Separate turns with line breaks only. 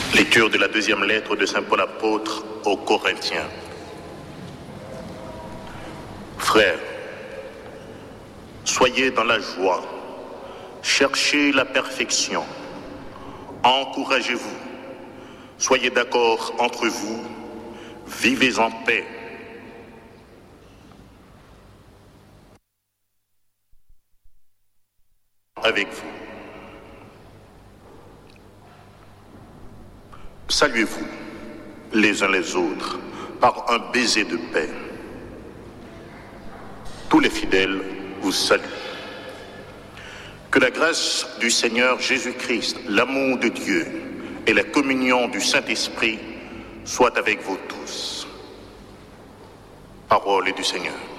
Lecture de la deuxième lettre de saint Paul apôtre aux Corinthiens. Frères, soyez dans la joie, cherchez la perfection, encouragez-vous, soyez d'accord entre vous, vivez en paix. Avec vous. Saluez-vous les uns les autres par un baiser de paix. Tous les fidèles vous saluent. Que la grâce du Seigneur Jésus-Christ, l'amour de Dieu et la communion du Saint-Esprit soient avec vous tous. Parole du Seigneur.